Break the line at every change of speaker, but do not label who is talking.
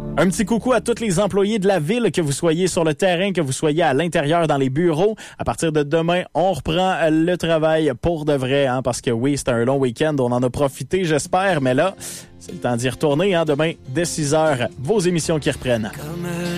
Un petit coucou à tous les employés de la ville, que vous soyez sur le terrain, que vous soyez à l'intérieur dans les bureaux. À partir de demain, on reprend le travail pour de vrai, hein, parce que oui, c'est un long week-end, on en a profité, j'espère, mais là, c'est le temps d'y retourner, hein, demain, dès 6 heures, vos émissions qui reprennent.
Comme